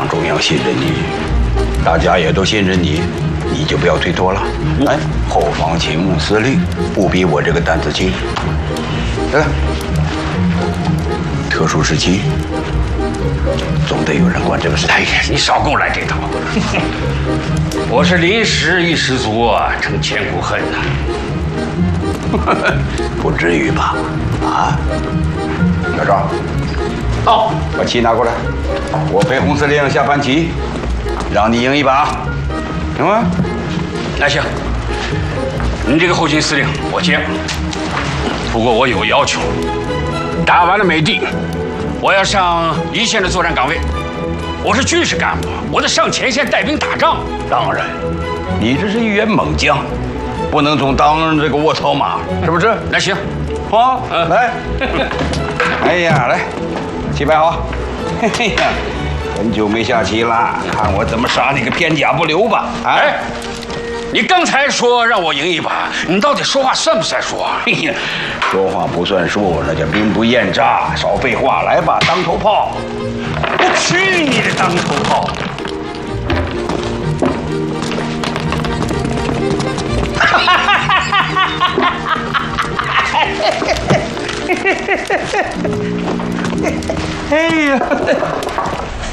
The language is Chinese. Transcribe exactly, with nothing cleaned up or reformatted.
党中央信任你，大家也都信任你，你就不要推脱了。来，后方请穆司令，不比我这个担子轻。来来，特殊时期，总得有人管这个事情。 哎呀，你少给我来这套！我是临时一失足啊，成千古恨呐。 不至于吧？啊，小赵， 哦， 把旗拿过来，我陪洪司令下盘棋，让你赢一把，行吗？ 那行，你这个后勤司令我接。不过我有个要求，打完了美帝，我要上一线的作战岗位。我是军事干部，我得上前线带兵打仗。 当然，你这是一员猛将，不能总当这个卧槽马，是不是？ 那行， 好，嗯、来。哎呀，来，棋摆好。哎呀，很久没下棋了，看我怎么杀你个片甲不留吧！ 哎，你刚才说让我赢一把，你到底说话算不算数啊？ 哎呀，说话不算数，那叫兵不厌诈。少废话，来吧，当头炮！ 我去你的当头炮！ 哎呀！